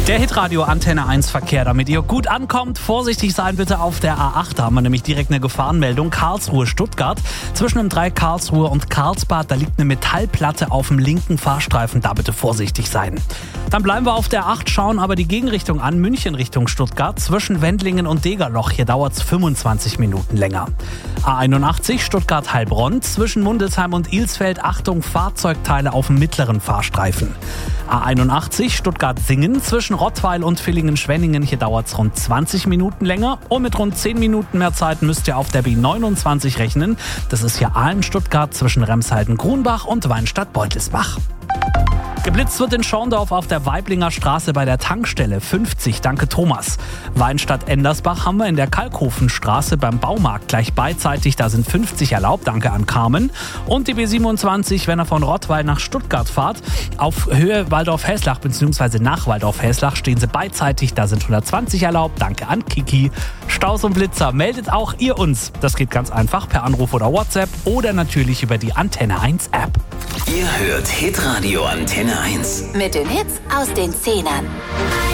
Der Hitradio Antenne 1 Verkehr, damit ihr gut ankommt. Vorsichtig sein bitte auf der A8. Da haben wir nämlich direkt eine Gefahrenmeldung. Karlsruhe-Stuttgart. Zwischen dem Dreieck Karlsruhe und Karlsbad, da liegt eine Metallplatte auf dem linken Fahrstreifen. Da bitte vorsichtig sein. Dann bleiben wir auf der 8, schauen aber die Gegenrichtung an. München Richtung Stuttgart. Zwischen Wendlingen und Degerloch. Hier dauert es 25 Minuten länger. A81 Stuttgart-Heilbronn. Zwischen Mundelsheim und Ilsfeld. Achtung, Fahrzeugteile auf dem mittleren Fahrstreifen. A81 Stuttgart-Singen. Zwischen Rottweil und Villingen-Schwenningen. Hier dauert es rund 20 Minuten länger. Und mit rund 10 Minuten mehr Zeit müsst ihr auf der B29 rechnen. Das ist hier Aalen-Stuttgart zwischen Remshalden-Grunbach und Weinstadt-Beutelsbach. Geblitzt wird in Schorndorf auf der Weiblinger Straße bei der Tankstelle 50, danke Thomas. Weinstadt-Endersbach haben wir in der Kalkhofenstraße beim Baumarkt gleich beidseitig, da sind 50 erlaubt, danke an Carmen. Und die B27, wenn ihr von Rottweil nach Stuttgart fahrt, auf Höhe Waldorf-Häslach bzw. nach Waldorf-Häslach stehen sie beidseitig, da sind 120 erlaubt, danke an Kiki. Staus und Blitzer, meldet auch ihr uns. Das geht ganz einfach per Anruf oder WhatsApp oder natürlich über die Antenne 1 App. Ihr hört Hitradio Antenne 1. Mit den Hits aus den 10ern.